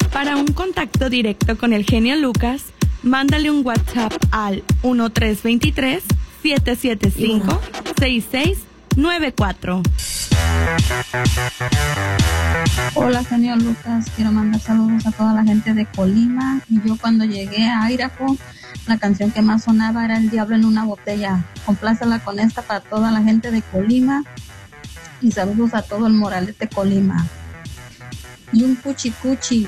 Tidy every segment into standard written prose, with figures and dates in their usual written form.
Para un contacto directo con el genio Lucas, mándale un WhatsApp al 1323-775-6694. Hola, genio Lucas. Quiero mandar saludos a toda la gente de Colima. Y yo cuando llegué a Idaho, la canción que más sonaba era El Diablo en una Botella. Complácela con esta para toda la gente de Colima. Y saludos a todo el Moralete Colima. Y un cuchi cuchi.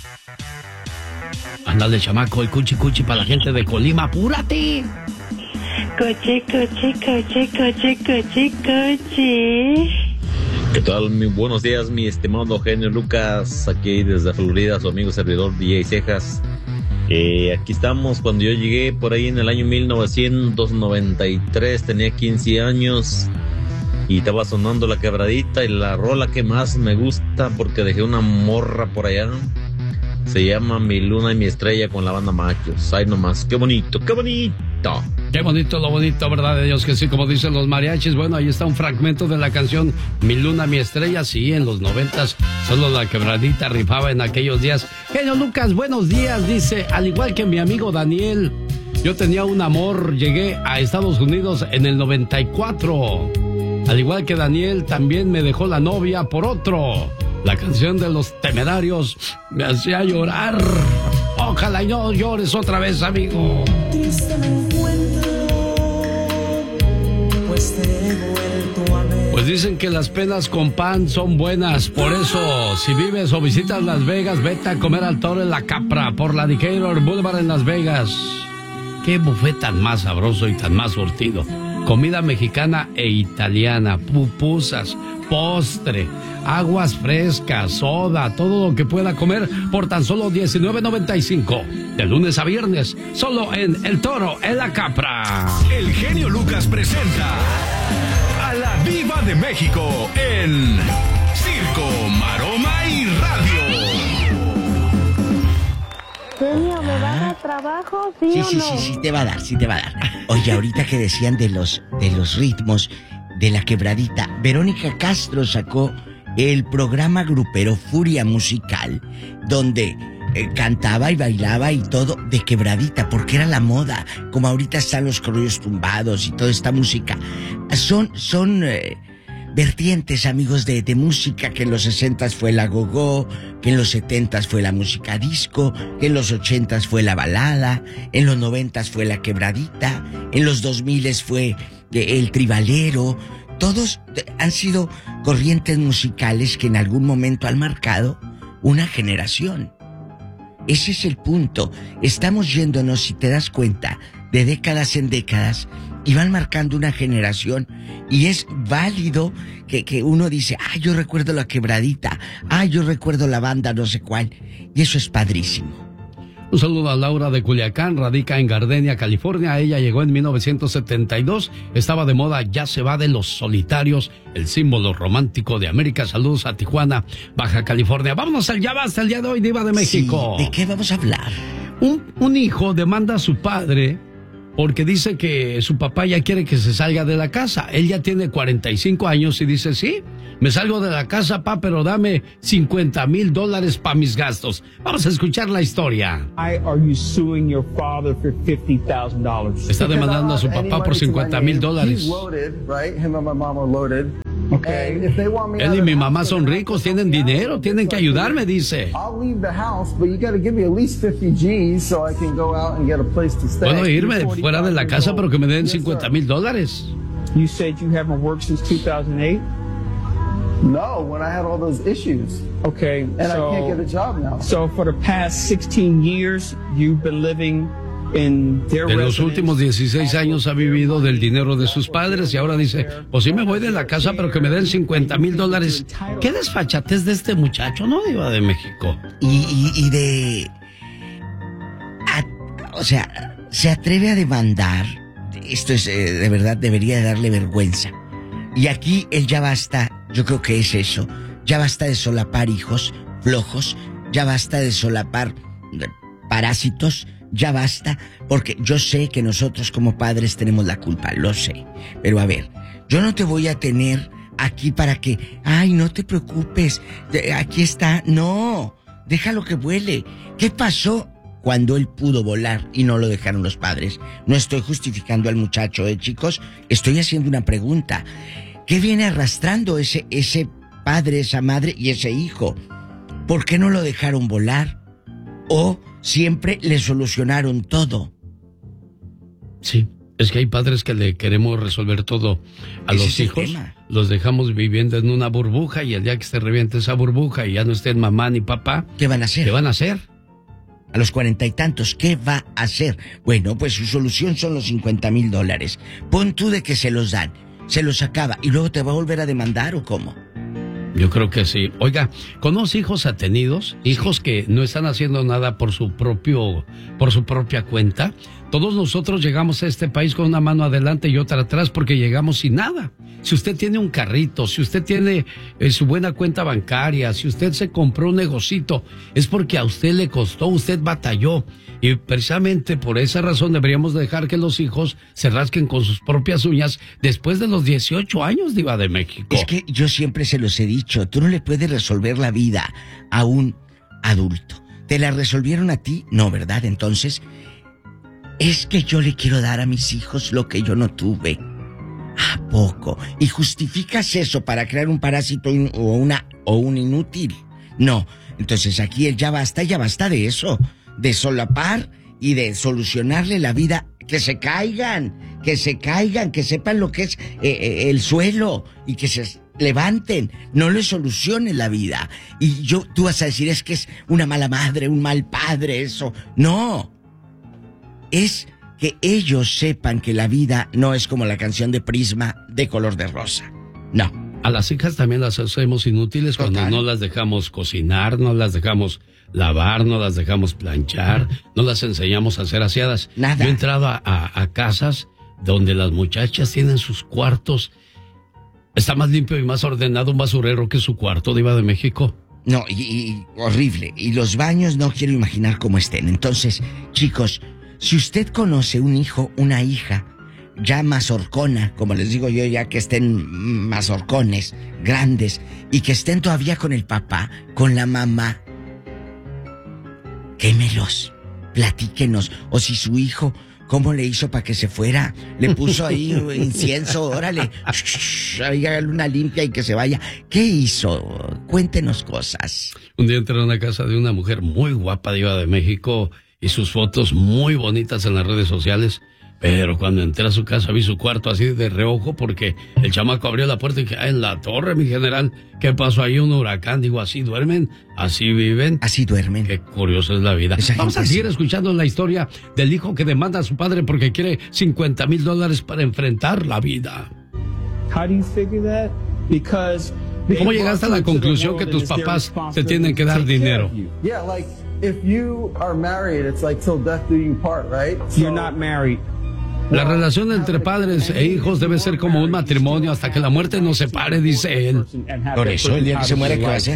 Ándale, chamaco, el cuchi cuchi para la gente de Colima. ¡Apúrate! Coche, coche, coche, coche, coche, coche. ¿Qué tal? Muy buenos días, mi estimado genio Lucas, aquí desde Florida, su amigo servidor DJ Cejas. Aquí estamos cuando yo llegué por ahí en el año 1993, tenía 15 años y estaba sonando La Quebradita y la rola que más me gusta porque dejé una morra por allá. Se llama Mi Luna y Mi Estrella con la banda Machos. Ay nomás, qué bonito, qué bonito. Qué bonito, lo bonito, ¿verdad de Dios que sí? Como dicen los mariachis. Bueno, ahí está un fragmento de la canción Mi Luna, Mi Estrella. Sí, en los 90s, solo La Quebradita rifaba en aquellos días. Genio Lucas, buenos días, dice. Al igual que mi amigo Daniel, yo tenía un amor. Llegué a Estados Unidos en el 94. Al igual que Daniel, también me dejó la novia por otro. La canción de Los Temerarios me hacía llorar. Ojalá y no llores otra vez, amigo. Triste me encuentro, pues te he vuelto a ver. Pues dicen que las penas con pan son buenas. Por eso, si vives o visitas Las Vegas, vete a comer al Toro en La Capra por la Decatur Boulevard en Las Vegas. Qué buffet tan más sabroso y tan más surtido. Comida mexicana e italiana, pupusas, postre, aguas frescas, soda, todo lo que pueda comer por tan solo $19.95. De lunes a viernes, solo en El Toro, en La Capra. El genio Lucas presenta a la Diva de México en Circo, Maroma y Radio. Genio, ¿me va a dar trabajo? ¿Sí o no? Sí, te va a dar. Oye, ahorita que decían de los ritmos de La Quebradita, Verónica Castro sacó el programa grupero Furia Musical, donde cantaba y bailaba y todo de quebradita, porque era la moda, como ahorita están los corridos tumbados y toda esta música. Son vertientes, amigos, de música, que en los 60s fue la gogó, que en los 70s fue la música disco, que en los 80s fue la balada, en los 90s fue la quebradita, en los 2000s fue el tribalero. Todos han sido corrientes musicales que en algún momento han marcado una generación. Ese es el punto. Estamos yéndonos, si te das cuenta, de décadas en décadas, y van marcando una generación, y es válido que uno dice, yo recuerdo La Quebradita, yo recuerdo la banda no sé cuál, y eso es padrísimo. Un saludo a Laura de Culiacán, radica en Gardenia, California. Ella llegó en 1972, estaba de moda Ya se va de los solitarios, el símbolo romántico de América. Saludos a Tijuana, Baja California. Vámonos al Ya Basta el día de hoy, Diva de México. Sí, ¿de qué vamos a hablar? Un hijo demanda a su padre porque dice que su papá ya quiere que se salga de la casa. Él ya tiene 45 años y dice, sí, me salgo de la casa, pa, pero dame $50,000 para mis gastos. Vamos a escuchar la historia. Está demandando a su papá por $50,000. Él y mi mamá son ricos, tienen dinero, tienen que ayudarme, dice. Puedo irme fuera de la casa, pero que me den $50,000. You said you haven't worked since 2008? No, when I had all those issues. Okay. And I can't get a job now. So for the past 16 years, you've been living in their residence. De los últimos 16 años ha vivido del dinero de sus padres y ahora dice, pues sí me voy de la casa, pero que me den $50,000. Qué desfachatez de este muchacho, ¿no, Diva de México? O sea, se atreve a demandar. Esto es, de verdad, debería darle vergüenza. Y aquí el ya basta, yo creo que es eso. Ya basta de solapar hijos flojos, ya basta de solapar parásitos, ya basta, porque yo sé que nosotros como padres tenemos la culpa, lo sé. Pero a ver, yo no te voy a tener aquí para que, no te preocupes, aquí está, no. déjalo que vuele. ¿Qué pasó cuando él pudo volar y no lo dejaron los padres? No estoy justificando al muchacho, chicos, estoy haciendo una pregunta. ¿Qué viene arrastrando ese padre, esa madre y ese hijo? ¿Por qué no lo dejaron volar? ¿O siempre le solucionaron todo? Sí, es que hay padres que le queremos resolver todo a los hijos. Los dejamos viviendo en una burbuja y el día que se reviente esa burbuja y ya no estén mamá ni papá, ¿qué van a hacer? ¿Qué van a hacer? A los 40 y tantos, ¿qué va a hacer? Bueno, pues su solución son los $50,000. Pon tú de que se los dan, se los acaba y luego te va a volver a demandar, ¿o cómo? Yo creo que sí. Oiga, ¿conoce hijos atenidos? Hijos que no están haciendo nada por su propia cuenta. Todos nosotros llegamos a este país con una mano adelante y otra atrás porque llegamos sin nada. Si usted tiene un carrito, si usted tiene su buena cuenta bancaria, si usted se compró un negocito, es porque a usted le costó, usted batalló. Y precisamente por esa razón deberíamos dejar que los hijos se rasquen con sus propias uñas después de los 18 años, Diva de México. Es que yo siempre se los he dicho, tú no le puedes resolver la vida a un adulto. ¿Te la resolvieron a ti? No, ¿verdad? Entonces, es que yo le quiero dar a mis hijos lo que yo no tuve. ¿A poco? ¿Y justificas eso para crear un parásito o un inútil? No. Entonces aquí ya basta de eso. De solapar y de solucionarle la vida. Que se caigan, que sepan lo que es el suelo y que se levanten. No les solucionen la vida. Y tú vas a decir, es que es una mala madre, un mal padre, eso. No. Es que ellos sepan que la vida no es como la canción de Prisma de color de rosa. No. A las hijas también las hacemos inútiles. Total. Cuando no las dejamos cocinar, no las dejamos lavar, no las dejamos planchar, no las enseñamos a ser aseadas. Nada. Yo he entrado a casas donde las muchachas tienen sus cuartos. Está más limpio y más ordenado un basurero que su cuarto, Diva de México. No, y horrible. Y los baños no quiero imaginar cómo estén. Entonces, chicos, si usted conoce un hijo, una hija ya mazorcona, como les digo yo, ya que estén mazorcones, grandes, y que estén todavía con el papá, con la mamá, quémelos, platíquenos. O si su hijo, ¿cómo le hizo para que se fuera? Le puso ahí incienso, órale, ahí hágale una limpia y que se vaya. ¿Qué hizo? Cuéntenos cosas. Un día entré a una casa de una mujer muy guapa, Diva de México, y sus fotos muy bonitas en las redes sociales. Pero cuando entré a su casa vi su cuarto así de reojo porque el chamaco abrió la puerta y dije, en la torre, mi general, ¿qué pasó ahí? Un huracán. Digo, ¿así duermen? ¿Así viven? Así duermen. Qué curiosa es la vida. Vamos a seguir escuchando la historia del hijo que demanda a su padre porque quiere $50,000 para enfrentar la vida. ¿Cómo llegaste a la conclusión que tus papás te tienen que dar dinero? If you are married, it's like till death do you part, right? You're not married. La relación entre padres e hijos debe ser como un matrimonio hasta que la muerte nos separe, dice él. Por eso, el día que se muere, ¿qué va a hacer?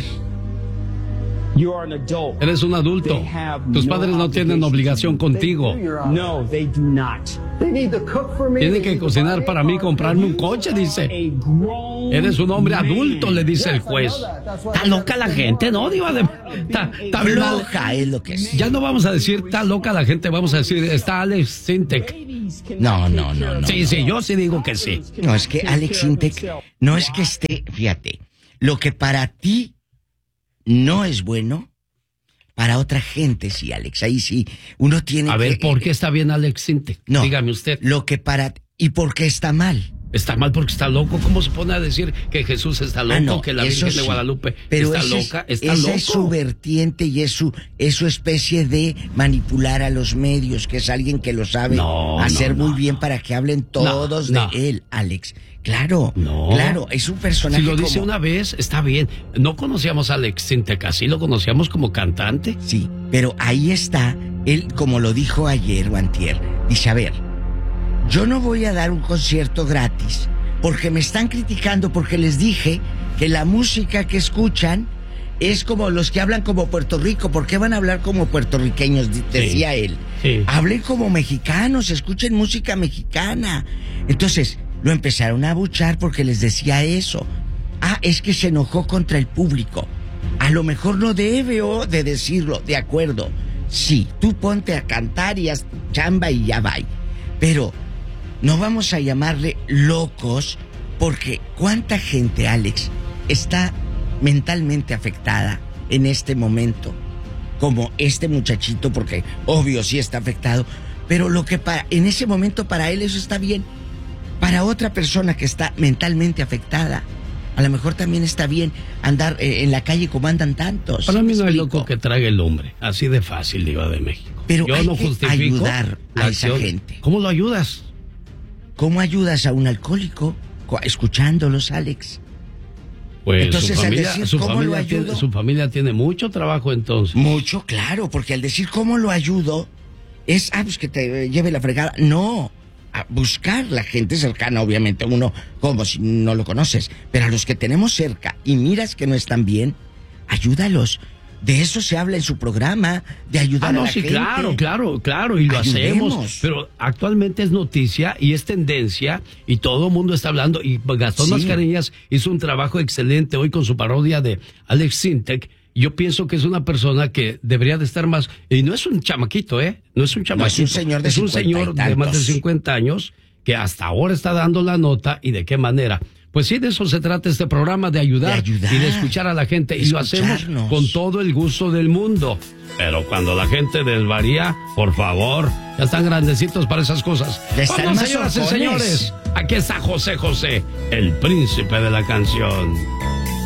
Eres un adulto. Tus padres no tienen obligación contigo. No, they do not. Tienen que cocinar para mí, comprarme un coche, dice. Eres un hombre adulto, le dice el juez. Está loca la gente, ¿no? Está loca es lo que es. Ya no vamos a decir está loca la gente, vamos a decir está Alex Sintek. No. Sí, yo sí digo que sí. No, es que Alex Sintek no es que esté, fíjate, lo que para ti no es bueno, para otra gente sí, Alex. Ahí sí, uno tiene que... A ver, ¿por qué está bien Alex Sintek? No, dígame usted. Lo que para... ¿Y por qué está mal? Está mal porque está loco. ¿Cómo se pone a decir que Jesús está loco, no, que la Virgen de Guadalupe está loca? Está esa loco. Es su vertiente y es su especie de manipular a los medios, que es alguien que lo sabe hacer muy bien para que hablen todos de él, Alex. Claro, es un personaje. Si lo dice una vez, está bien. No conocíamos a Alex Sintek así, lo conocíamos como cantante. Sí, pero ahí está, él, como lo dijo ayer o antier, dice, a ver, yo no voy a dar un concierto gratis porque me están criticando porque les dije que la música que escuchan es como los que hablan como Puerto Rico. ¿Por qué van a hablar como puertorriqueños? Decía él. Sí. Hablen como mexicanos, escuchen música mexicana. Entonces, lo empezaron a abuchar porque les decía eso. Es que se enojó contra el público. a lo mejor no debe de decirlo, de acuerdo. Sí, tú ponte a cantar y haz chamba y ya va. Pero no vamos a llamarle locos, porque ¿cuánta gente, Alex, está mentalmente afectada en este momento? Como este muchachito, porque obvio sí está afectado, pero lo que en ese momento para él eso está bien. Para otra persona que está mentalmente afectada, a lo mejor también está bien andar en la calle como andan tantos. Para mí no hay loco que trague el hombre. Así de fácil, Diva de México. Pero yo hay no que justifico ayudar a esa gente. ¿Cómo lo ayudas? ¿Cómo ayudas a un alcohólico? Escuchándolos, Alex. Pues entonces, al decir cómo lo ayudo, su familia tiene mucho trabajo entonces. Mucho, claro, porque al decir cómo lo ayudo es, pues que te lleve la fregada. No, a buscar la gente cercana, obviamente, uno como si no lo conoces, pero a los que tenemos cerca y miras que no están bien, ayúdalos. De eso se habla en su programa, de ayudar a la gente. Claro, y lo hacemos. Pero actualmente es noticia y es tendencia y todo el mundo está hablando. Y Gastón Mascareñas hizo un trabajo excelente hoy con su parodia de Alex Sintek. Yo pienso que es una persona que debería de estar más... Y no es un chamaquito, No es un chamaquito. No es un señor de 50 Es un señor de más de 50 años que hasta ahora está dando la nota. ¿Y de qué manera? Pues sí, de eso se trata este programa, de ayudar y de escuchar a la gente. Y lo hacemos con todo el gusto del mundo. Pero cuando la gente desvaría, por favor, ya están grandecitos para esas cosas. Vamos, señoras y señores, aquí está José José, el príncipe de la canción.